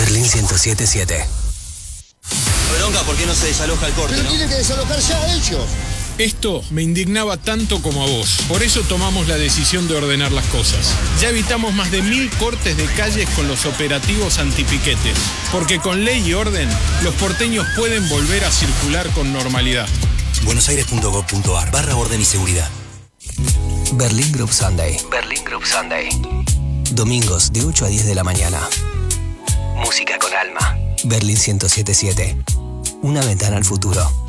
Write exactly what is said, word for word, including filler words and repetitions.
Berlín ciento siete siete. Bronca, ¿por qué no se desaloja el corte? Pero ¿no? tienen que desalojar ya ellos. Esto me indignaba tanto como a vos. Por eso tomamos la decisión de ordenar las cosas. Ya evitamos más de mil cortes de calles con los operativos antipiquetes. Porque con ley y orden, los porteños pueden volver a circular con normalidad. buenosaires.gov.ar barra orden y seguridad. Berlín Group Sunday. Berlín Group Sunday. Domingos de ocho a diez de la mañana. Música con alma. Berlín ciento siete siete. Una ventana al futuro.